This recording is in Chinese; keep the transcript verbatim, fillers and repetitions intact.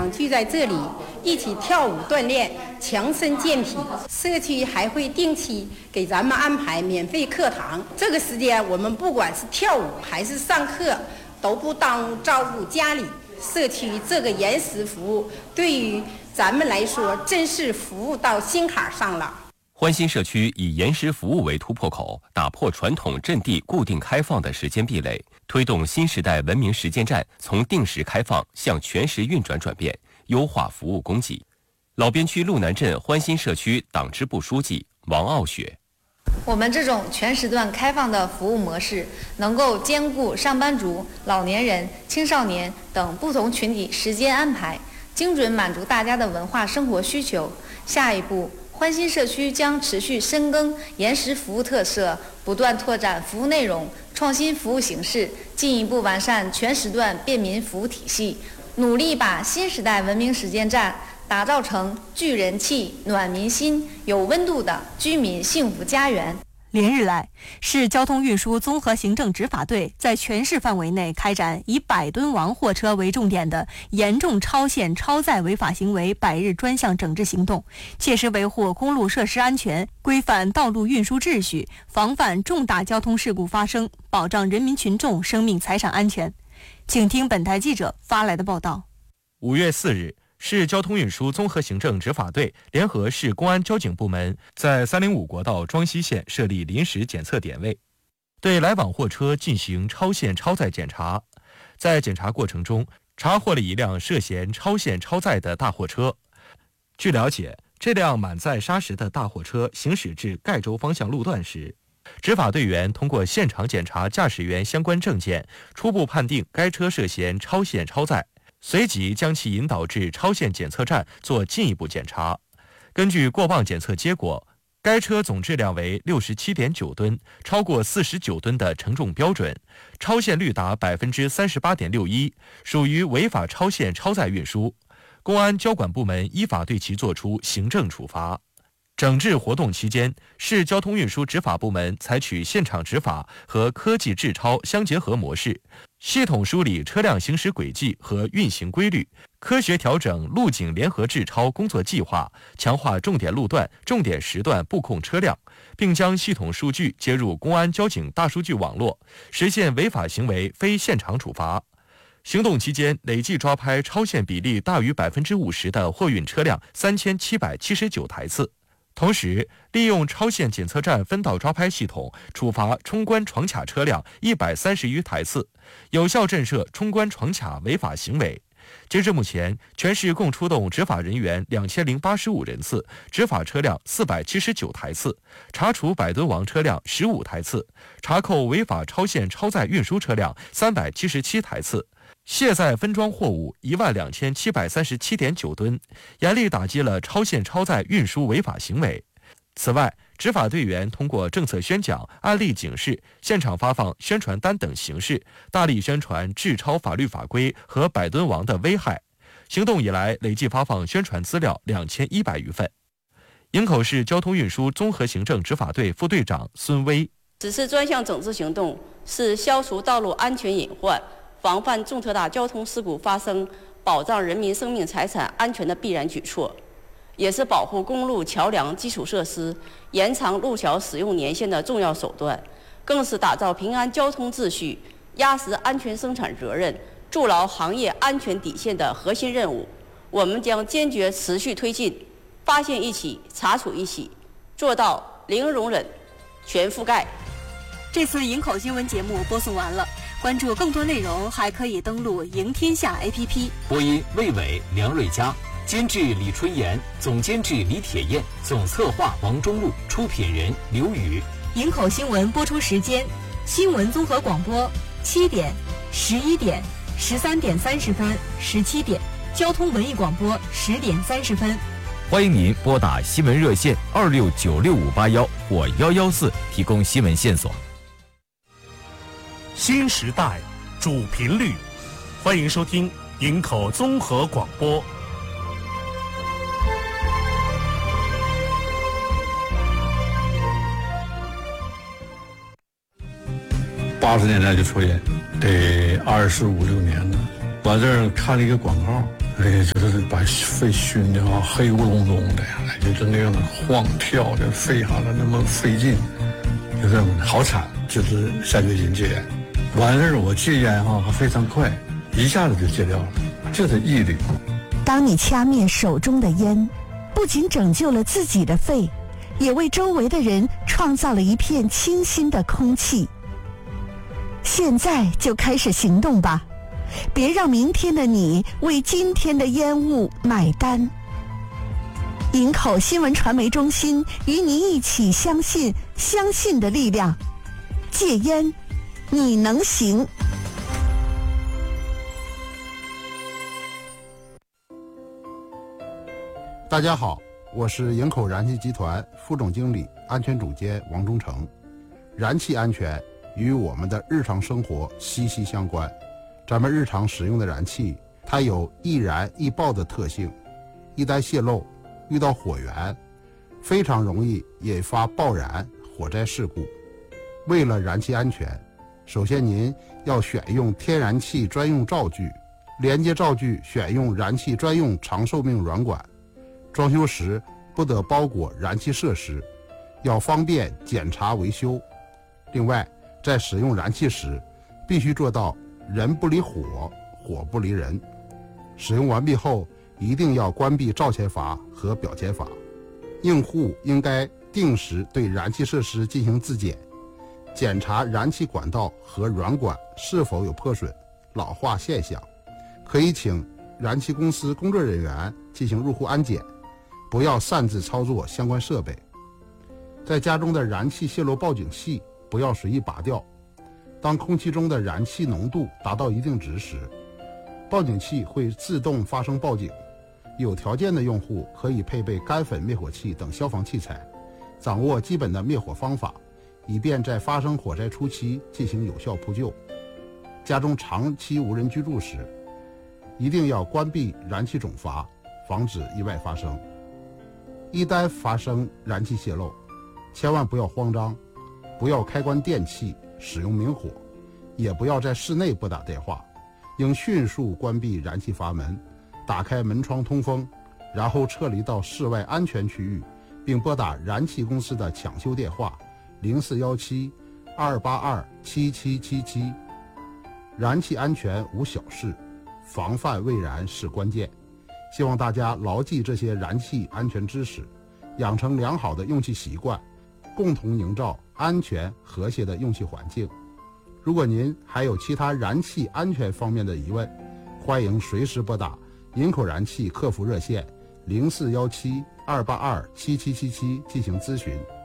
常聚在这里，一起跳舞锻炼，强身健体。社区还会定期给咱们安排免费课堂，这个时间我们不管是跳舞还是上课，都不耽误照顾家里。社区这个延时服务，对于咱们来说，真是服务到心坎上了。 欢心社区以延时服务为突破口，打破传统阵地固定开放的时间壁垒，推动新时代文明实践站从定时开放向全时运转转变，优化服务供给。老边区路南镇欢心社区党支部书记王傲雪： 我们这种全时段开放的服务模式，能够兼顾上班族、老年人、青少年等不同群体时间安排，精准满足大家的文化生活需求。下一步，欢心社区将持续深耕延时服务特色，不断拓展服务内容，创新服务形式，进一步完善全时段便民服务体系，努力把新时代文明实践站打造成聚人气、暖民心、有温度的居民幸福家园。 连日来，市交通运输综合行政执法队在全市范围内开展以百吨王货车为重点的严重超限超载违法行为百日专项整治行动，切实维护公路设施安全，规范道路运输秩序，防范重大交通事故发生，保障人民群众生命财产安全。请听本台记者发来的报道。 五月四日，市交通运输综合行政执法队联合市公安交警部门在三零五国道庄西线设立临时检测点位，对来往货车进行超限超载检查。在检查过程中，查获了一辆涉嫌超限超载的大货车。据了解，这辆满载砂石的大货车行驶至盖州方向路段时，执法队员通过现场检查驾驶员相关证件，初步判定该车涉嫌超限超载，随即将其引导至超限检测站做进一步检查。根据过磅检测结果，该车总质量为 六十七点九吨，超过四十九吨的承重标准，超限率达 百分之三十八点六一， 属于违法超限超载运输。公安交管部门依法对其作出行政处罚。整治活动期间，市交通运输执法部门采取现场执法和科技治超相结合模式，系统梳理车辆行驶轨迹和运行规律，科学调整路警联合治超工作计划，强化重点路段、重点时段布控车辆，并将系统数据接入公安交警大数据网络，实现违法行为非现场处罚。行动期间，累计抓拍超限比例大于 百分之五十 的货运车辆三千七百七十九台次。同时，利用超限检测站分道抓拍系统，处罚冲关闯卡车辆一百三十余台次，有效震慑冲关闯卡违法行为。截至目前，全市共出动执法人员两千零八十五人次，执法车辆四百七十九台次，查处百吨王车辆十五台次，查扣违法超限超载运输车辆三百七十七台次，卸载分装货物一万两千七百三十七点九吨，严厉打击了超限超载运输违法行为。此外，执法队员通过政策宣讲、案例警示、现场发放宣传单等形式，大力宣传治超法律法规和百吨王的危害。行动以来，累计发放宣传资料两千一百余份。营口市交通运输综合行政执法队副队长孙威： 此次专项整治行动是消除道路安全隐患，防范重特大交通事故发生，保障人民生命财产安全的必然举措，也是保护公路桥梁基础设施、延长路桥使用年限的重要手段，更是打造平安交通秩序、压实安全生产责任、筑牢行业安全底线的核心任务。我们将坚决持续推进，发现一起，查处一起，做到零容忍、全覆盖。 这次营口新闻节目播送完了，关注更多内容还可以登录赢天下 A P P。 播音魏伟、梁瑞佳，监制李春妍，总监制李铁燕，总策划王中路，出品人刘宇。 营口新闻播出时间：新闻综合广播七点、十一点、十三点三十分、十七点；交通文艺广播十点三十分。 欢迎您拨打新闻热线二六九六五八幺或幺幺四提供新闻线索。 新时代主频率，欢迎收听营口综合广播。 八十年代就抽烟，得二十五六年了。我这儿看了一个广告， 哎，就是把肺熏的啊，黑咕隆咚的，哎，就是那样的晃跳的，肺下来那么费劲，就是好惨。就是三月间戒烟，完事儿我戒烟哈还非常快，一下子就戒掉了，就是毅力。 当你掐灭手中的烟，不仅拯救了自己的肺，也为周围的人创造了一片清新的空气。现在就开始行动吧，别让明天的你为今天的烟雾买单。营口新闻传媒中心与你一起相信相信的力量，戒烟你能行。 大家好，我是营口燃气集团副总经理、安全总监王忠成。燃气安全与我们的日常生活息息相关。咱们日常使用的燃气，它有易燃易爆的特性，一旦泄漏，遇到火源，非常容易引发爆燃、火灾事故。为了燃气安全，首先您要选用天然气专用灶具，连接灶具选用燃气专用长寿命软管。装修时不得包裹燃气设施，要方便检查维修。另外，在使用燃气时，必须做到人不离火，火不离人。使用完毕后，一定要关闭灶前阀和表前阀。用户应该定时对燃气设施进行自检，检查燃气管道和软管是否有破损、老化现象，可以请燃气公司工作人员进行入户安检，不要擅自操作相关设备。在家中的燃气泄漏报警器不要随意拔掉，当空气中的燃气浓度达到一定值时，报警器会自动发生报警。有条件的用户可以配备干粉灭火器等消防器材，掌握基本的灭火方法，以便在发生火灾初期进行有效扑救。家中长期无人居住时，一定要关闭燃气总阀，防止意外发生。一旦发生燃气泄漏，千万不要慌张，不要开关电器使用明火，也不要在室内拨打电话，应迅速关闭燃气阀门，打开门窗通风，然后撤离到室外安全区域，并拨打燃气公司的抢修电话零四幺七二八二七七七七。燃气安全无小事，防范未然是关键。希望大家牢记这些燃气安全知识，养成良好的用气习惯，共同营造安全和谐的用气环境。如果您还有其他燃气安全方面的疑问，欢迎随时拨打营口燃气客服热线零四幺七二八二七七七七进行咨询。